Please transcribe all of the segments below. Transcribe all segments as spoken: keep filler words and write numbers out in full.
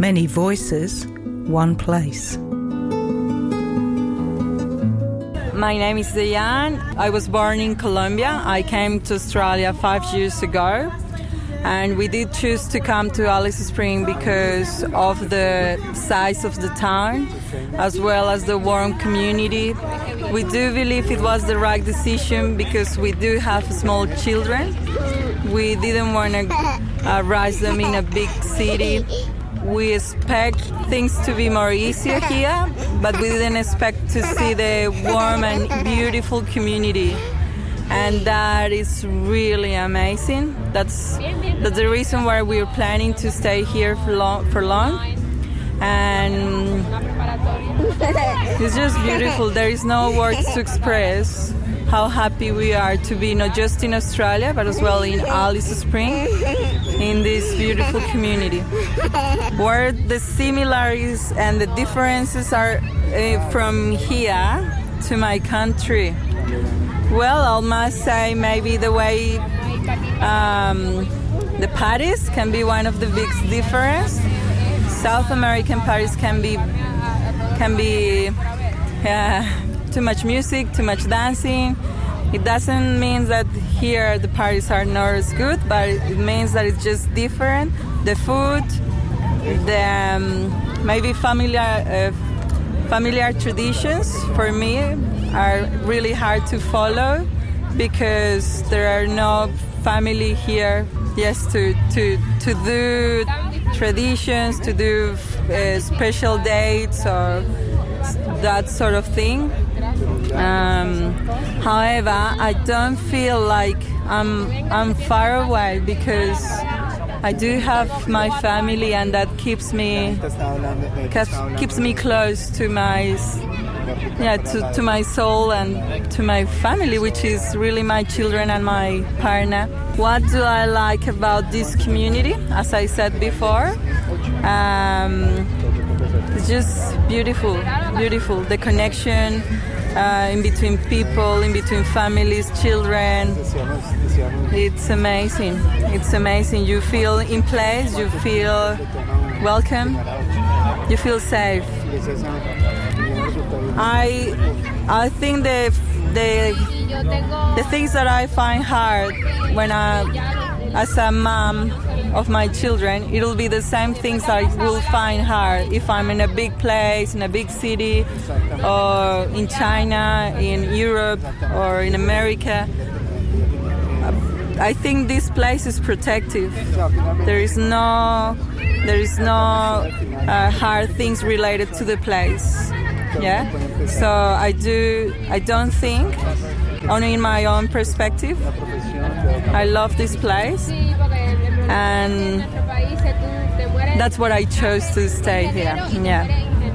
Many voices, one place. My name is Diane. I was born in Colombia. I came to Australia five years ago. And we did choose to come to Alice Springs because of the size of the town, as well as the warm community. We do believe it was the right decision because we do have small children. We didn't want to uh, raise them in a big city. We expect things to be more easier here, but we didn't expect to see the warm and beautiful community. And that is really amazing. That's that's the reason why we're planning to stay here for long. For long. And it's just beautiful. There is no words to express how happy we are to be not just in Australia, but as well in Alice Springs, in this beautiful community. Where the similarities and the differences are uh, from here to my country. Well, I must say maybe the way um, the parties can be one of the big differences. South American parties can be can be uh, too much music, too much dancing. It doesn't mean that here the parties are not as good, but it means that it's just different. The food, the um, maybe familiar uh, familiar traditions for me are really hard to follow because there are no family here. Yes, to to to do traditions, to do uh, special dates or that sort of thing. Um, however, I don't feel like I'm I'm far away because I do have my family, and that keeps me keeps me close to my yeah to, to my soul and to my family, which is really my children and my partner. What do I like about this community? As I said before, um, it's just beautiful, beautiful. The connection uh, in between people, in between families, children. It's amazing. It's amazing. You feel in place. You feel welcome. You feel safe. I I think the the the things that I find hard when I, as a mom of my children, it'll be the same things I will find hard if I'm in a big place, in a big city, or in China, in Europe, or in America. I think this place is protective. There is no, there is no uh, hard things related to the place. Yeah, so I do. I don't think, only in my own perspective, I love this place, and that's what I chose to stay here. Yeah.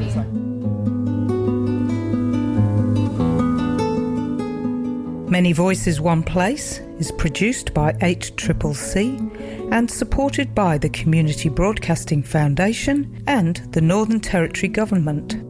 Many Voices, One Place is produced by eight C C C and supported by the Community Broadcasting Foundation and the Northern Territory Government.